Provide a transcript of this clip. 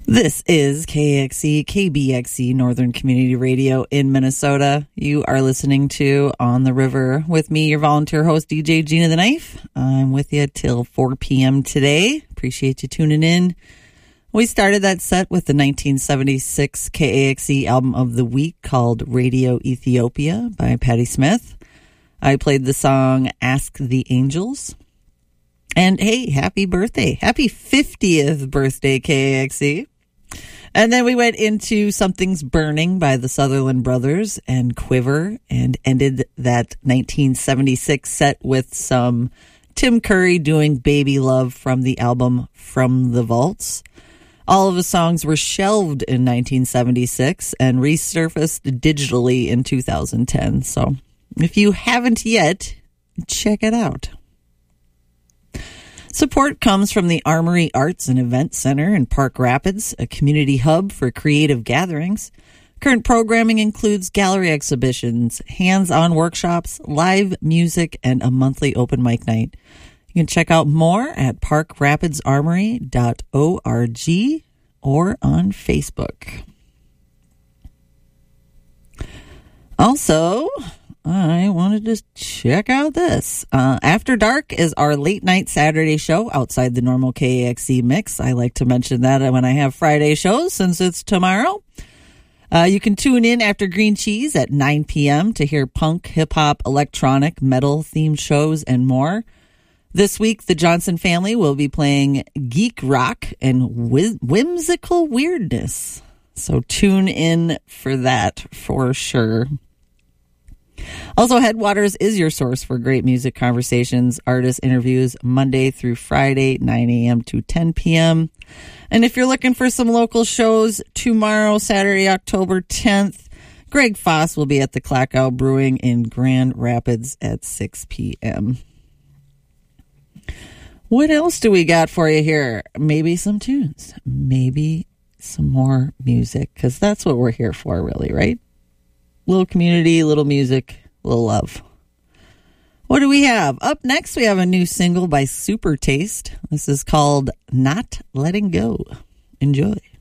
This is KXE, KBXE, Northern Community Radio in Minnesota. You are listening to On the River with me, your volunteer host, DJ Gina the Knife. I'm with you till 4 p.m. today. Appreciate you tuning in. We started that set with the 1976 KAXE album of the week called Radio Ethiopia by Patti Smith. I played the song Ask the Angels. And hey, happy birthday. Happy 50th birthday, KAXE. And then we went into Something's Burning by the Sutherland Brothers and Quiver and ended that 1976 set with some Tim Curry doing Baby Love from the album From the Vaults. All of the songs were shelved in 1976 and resurfaced digitally in 2010. So if you haven't yet, check it out. Support comes from the Armory Arts and Event Center in Park Rapids, a community hub for creative gatherings. Current programming includes gallery exhibitions, hands-on workshops, live music, and a monthly open mic night. You can check out more at parkrapidsarmory.org or on Facebook. Also, I wanted to check out this. After Dark is our late night Saturday show outside the normal KAXE mix. I like to mention that when I have Friday shows since it's tomorrow. You can tune in after Green Cheese at 9 p.m. to hear punk, hip-hop, electronic, metal-themed shows and more. This week, the Johnson family will be playing geek rock and whimsical weirdness. So tune in for that for sure. Also, Headwaters is your source for great music conversations, artist interviews, Monday through Friday, 9 a.m. to 10 p.m. And if you're looking for some local shows, tomorrow, Saturday, October 10th, Greg Foss will be at the Clackout Brewing in Grand Rapids at 6 p.m. What else do we got for you here? Maybe some tunes, maybe some more music, because that's what we're here for, really, right? Little community, little music, little love. What do we have? Up next, we have a new single by Super Taste. This is called Not Letting Go. Enjoy.